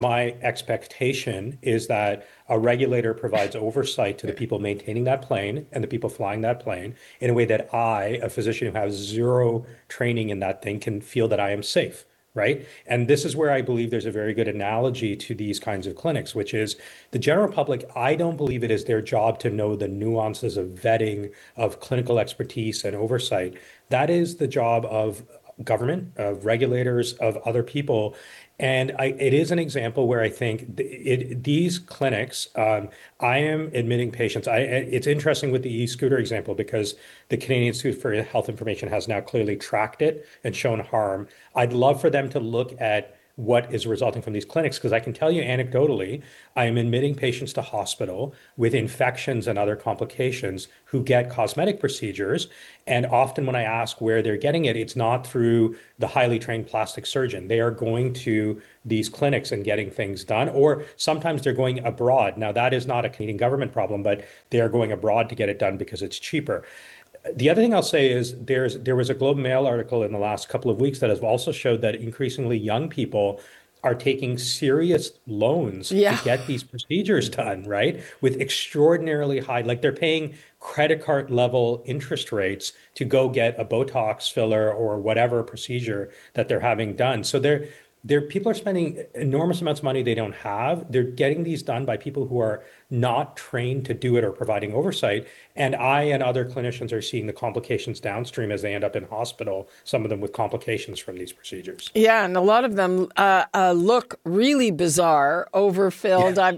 My expectation is that a regulator provides oversight to the people maintaining that plane and the people flying that plane in a way that I, a physician who has zero training in that thing, can feel that I am safe, right? And this is where I believe there's a very good analogy to these kinds of clinics, which is the general public. I don't believe it is their job to know the nuances of vetting, of clinical expertise and oversight. That is the job of government, of regulators, of other people. And it is an example where I think these clinics, I am admitting patients. It's interesting with the e-scooter example because the Canadian Institute for Health Information has now clearly tracked it and shown harm. I'd love for them to look at what is resulting from these clinics because I can tell you anecdotally, I am admitting patients to hospital with infections and other complications who get cosmetic procedures. And often when I ask where they're getting it, it's not through the highly trained plastic surgeon. They are going to these clinics and getting things done, or sometimes they're going abroad. Now, that is not a Canadian government problem, but they are going abroad to get it done because it's cheaper. The other thing I'll say is there was a Globe and Mail article in the last couple of weeks that has also showed that increasingly young people are taking serious loans to Yeah. get these procedures done, right? With extraordinarily high, like they're paying credit card level interest rates to go get a Botox filler or whatever procedure that they're having done. So people are spending enormous amounts of money they don't have. They're getting these done by people who are not trained to do it or providing oversight. And I and other clinicians are seeing the complications downstream as they end up in hospital, some of them with complications from these procedures. Yeah, and a lot of them look really bizarre, overfilled. Yeah.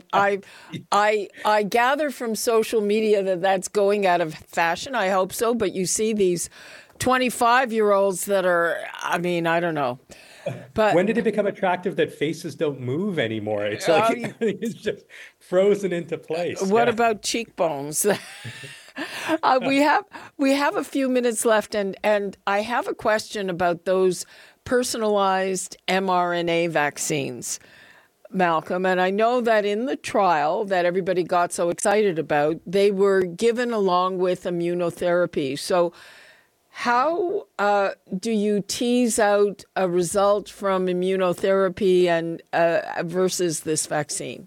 I gather from social media that that's going out of fashion. I hope so, but you see these 25-year-olds that are, I mean, I don't know. But When did it become attractive that faces don't move anymore? It's like it's just frozen into place. what Yeah. about cheekbones? We have a few minutes left, and I have a question about those personalized mRNA vaccines, Malcolm. And I know that in the trial that everybody got so excited about, they were given along with immunotherapy. So how do you tease out a result from immunotherapy and versus this vaccine?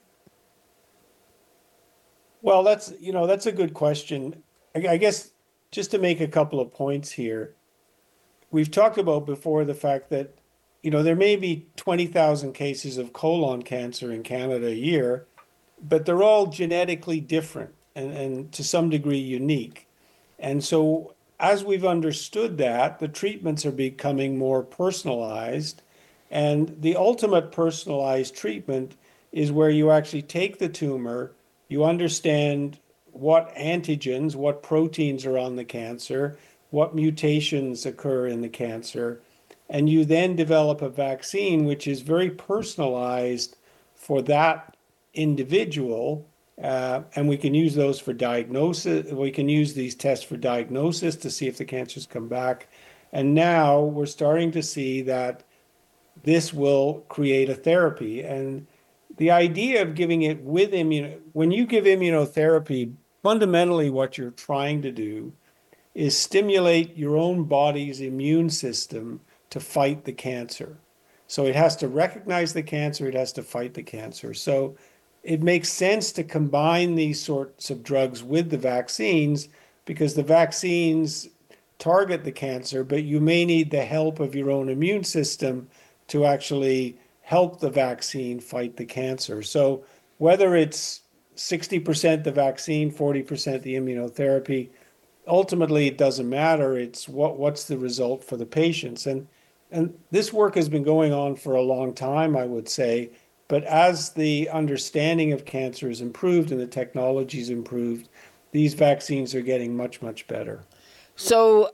Well, that's a good question. I guess just to make a couple of points here, we've talked about before the fact that, there may be 20,000 cases of colon cancer in Canada a year, but they're all genetically different and to some degree unique. And so as we've understood that, the treatments are becoming more personalized. And the ultimate personalized treatment is where you actually take the tumor, you understand what antigens, what proteins are on the cancer, what mutations occur in the cancer, and you then develop a vaccine which is very personalized for that individual. And we can use those for diagnosis. We can use these tests for diagnosis to see if the cancers come back. And now we're starting to see that this will create a therapy. And the idea of giving it with when you give immunotherapy, fundamentally what you're trying to do is stimulate your own body's immune system to fight the cancer. So it has to recognize the cancer, it has to fight the cancer. So it makes sense to combine these sorts of drugs with the vaccines because the vaccines target the cancer, but you may need the help of your own immune system to actually help the vaccine fight the cancer. So whether it's 60% the vaccine, 40% the immunotherapy, ultimately it doesn't matter. It's what's the result for the patients. And this work has been going on for a long time, I would say. But as the understanding of cancer is improved and the technology is improved, these vaccines are getting much, much better. So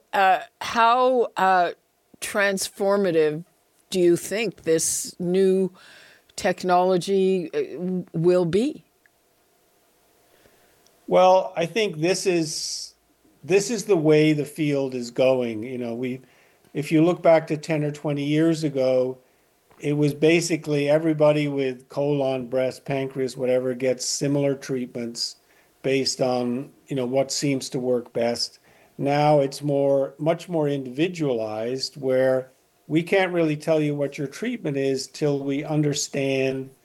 how transformative do you think this new technology will be? Well, I think this is the way the field is going. If you look back to 10 or 20 years ago, it was basically everybody with colon, breast, pancreas, whatever, gets similar treatments based on, what seems to work best. Now it's much more individualized, where we can't really tell you what your treatment is till we understand